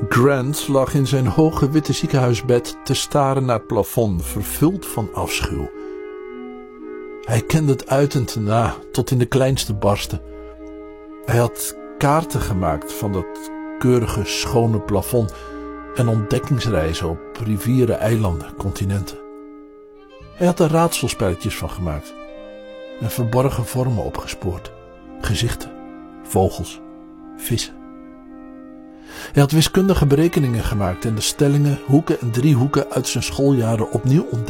Grant lag in zijn hoge witte ziekenhuisbed te staren naar het plafond, vervuld van afschuw. Hij kende het uit en te na, tot in de kleinste barsten. Hij had kaarten gemaakt van dat keurige, schone plafond en ontdekkingsreizen op rivieren, eilanden, continenten. Hij had er raadselspelletjes van gemaakt en verborgen vormen opgespoord. Gezichten, vogels, vissen. Hij had wiskundige berekeningen gemaakt en de stellingen, hoeken en driehoeken uit zijn schooljaren opnieuw ontdekt.